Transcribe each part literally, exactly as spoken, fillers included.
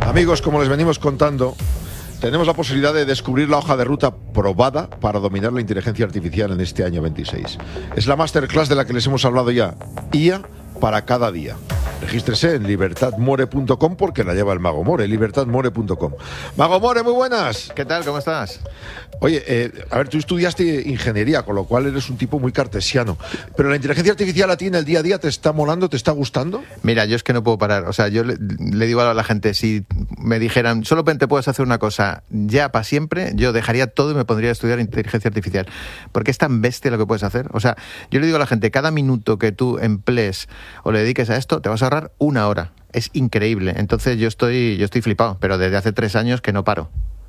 Amigos, como les venimos contando, tenemos la posibilidad de descubrir la hoja de ruta probada para dominar la inteligencia artificial en este año veintiséis. Es la masterclass de la que les hemos hablado ya. I A para cada día. Regístrese en libertad more punto com porque la lleva el Mago More, libertad more punto com. Mago More, muy buenas. ¿Qué tal? ¿Cómo estás? Oye, eh, a ver, tú estudiaste ingeniería, con lo cual eres un tipo muy cartesiano. Pero la inteligencia artificial a ti en el día a día, ¿te está molando, te está gustando? Mira, yo es que no puedo parar. O sea, yo le, le digo a la gente, si me dijeran, solo te puedes hacer una cosa ya para siempre, yo dejaría todo y me pondría a estudiar inteligencia artificial. Porque es tan bestia lo que puedes hacer. O sea, yo le digo a la gente, cada minuto que tú emplees o le dediques a esto, te vas a ahorrar una hora. Es increíble. Entonces yo estoy, yo estoy flipado, pero desde hace tres años que no paro.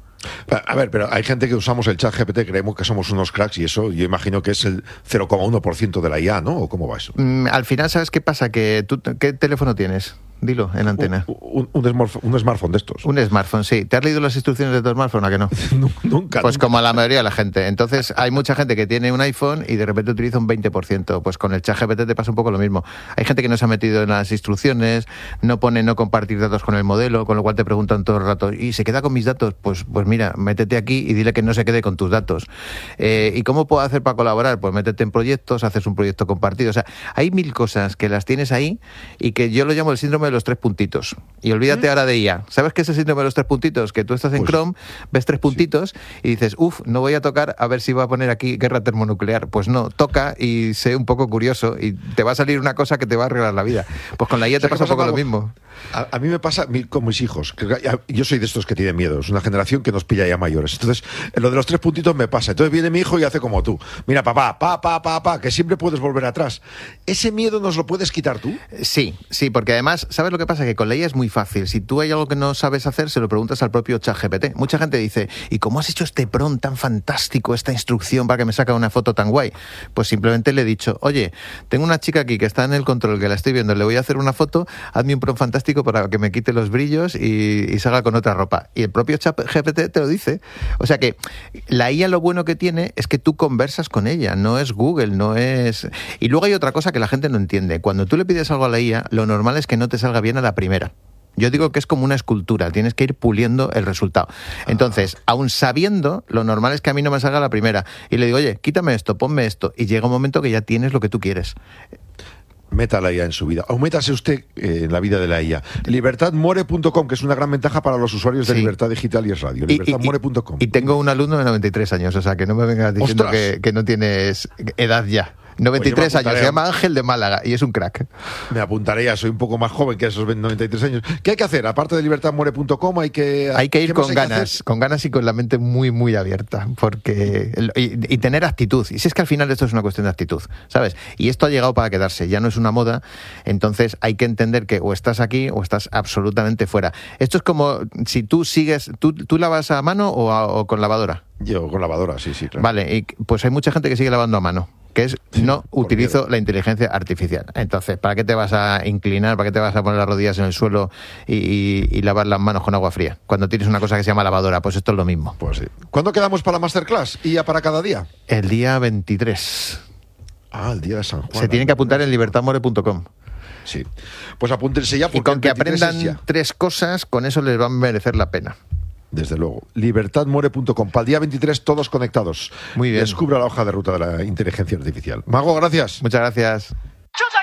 A ver, pero hay gente que usamos el chat G P T, creemos que somos unos cracks y eso yo imagino que es el cero coma uno por ciento de la I A, ¿no? ¿O cómo va eso? Mm, al final, ¿sabes qué pasa? Que tú, ¿qué teléfono tienes? Dilo en antena. Un, un, un, un smartphone de estos. Un smartphone, sí. ¿Te has leído las instrucciones de tu smartphone? ¿A que no? Nunca. Pues nunca. como a la mayoría de la gente. Entonces, hay mucha gente que tiene un iPhone y de repente utiliza un veinte por ciento. Pues con el chat G P T te pasa un poco lo mismo. Hay gente que no se ha metido en las instrucciones, no pone no compartir datos con el modelo, con lo cual te preguntan todo el rato, ¿y se queda con mis datos? Pues, pues mira, métete aquí y dile que no se quede con tus datos. Eh, ¿Y cómo puedo hacer para colaborar? Pues métete en proyectos, haces un proyecto compartido. O sea, hay mil cosas que las tienes ahí y que yo lo llamo el síndrome de los tres puntitos. Y olvídate ahora de I A. ¿Sabes qué es el síndrome de los tres puntitos? Que tú estás en pues, Chrome, ves tres puntitos sí. y dices, uff, no voy a tocar a ver si va a poner aquí guerra termonuclear. Pues no, toca y sé un poco curioso y te va a salir una cosa que te va a arreglar la vida. Pues con la I A te pasa un poco lo mismo. A, a mí me pasa con mis hijos. Que yo soy de estos que tienen miedo. Es una generación que nos pilla ya mayores. Entonces, lo de los tres puntitos me pasa. Entonces viene mi hijo y hace como tú. Mira, papá, pa, pa, pa, pa, que siempre puedes volver atrás. ¿Ese miedo nos lo puedes quitar tú? Sí, sí, porque además, ¿sabes lo que pasa? Que con la I A es muy fácil. Si tú hay algo que no sabes hacer, se lo preguntas al propio chat G P T. Mucha gente dice, ¿y cómo has hecho este prompt tan fantástico, esta instrucción para que me saque una foto tan guay? Pues simplemente le he dicho, oye, tengo una chica aquí que está en el control, que la estoy viendo, le voy a hacer una foto, hazme un prompt fantástico para que me quite los brillos y, y salga con otra ropa. Y el propio chat G P T te lo dice. O sea que la I A lo bueno que tiene es que tú conversas con ella, no es Google, no es... Y luego hay otra cosa que la gente no entiende. Cuando tú le pides algo a la I A, lo normal es que no te salga bien a la primera. Yo digo que es como una escultura, tienes que ir puliendo el resultado. Entonces, aun sabiendo, lo normal es que a mí no me salga la primera. Y le digo, oye, quítame esto, ponme esto. Y llega un momento que ya tienes lo que tú quieres. Meta la I A en su vida. Auméntase usted eh, en la vida de la I A. libertad more punto com, que es una gran ventaja para los usuarios de sí. Libertad Digital y es radio. libertad more punto com. Y, y, y tengo un alumno de noventa y tres años, o sea, que no me vengas diciendo que, que no tienes edad ya. noventa y tres años, se llama Ángel de Málaga y es un crack. Me apuntaré ya, soy un poco más joven que esos noventa y tres años. ¿Qué hay que hacer? Aparte de libertad more punto com hay que... Hay que ir con ganas, con ganas y con la mente muy, muy abierta. porque y, y tener actitud. Y si es que al final esto es una cuestión de actitud, ¿sabes? Y esto ha llegado para quedarse, ya no es una moda, entonces hay que entender que o estás aquí o estás absolutamente fuera. Esto es como si tú sigues... ¿Tú, tú lavas a mano o, a, o con lavadora? Yo con lavadora, sí, sí, claro. Vale, y pues hay mucha gente que sigue lavando a mano, que es no utilizo la inteligencia artificial. Entonces, ¿para qué te vas a inclinar? ¿Para qué te vas a poner las rodillas en el suelo y, y, y lavar las manos con agua fría? Cuando tienes una cosa que se llama lavadora, pues esto es lo mismo. Pues sí. ¿Cuándo quedamos para la masterclass? ¿Y ya para cada día? El día veintitrés. Ah, el día de San Juan. Se tienen que apuntar en libertad more punto com. Sí. Pues apúntense ya. Y con que aprendan tres cosas, con eso les va a merecer la pena. Desde luego. libertad more punto com. Para el día veintitrés, todos conectados. Muy bien. Descubra la hoja de ruta de la inteligencia artificial. Mago, gracias. Muchas gracias. ¡Chuta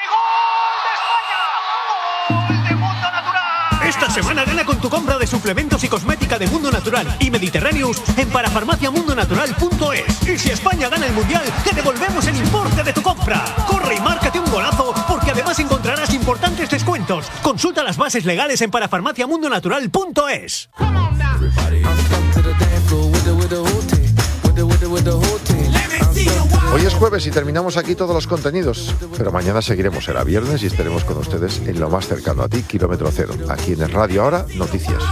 y gol de España! ¡Gol de Mundo Natural! Esta semana gana con tu compra de suplementos y cosmética de Mundo Natural y Mediterráneos en parafarmacia mundo natural punto es. Y si España gana el Mundial, te devolvemos el importe de tu compra. Corre y márcate un golazo, porque además encontrarás importantes descuentos. Consulta las bases legales en parafarmacia mundo natural punto es. Hoy es jueves y terminamos aquí todos los contenidos, pero mañana seguiremos, será viernes y estaremos con ustedes en lo más cercano a ti, kilómetro cero, aquí en el Radio Ahora, Noticias.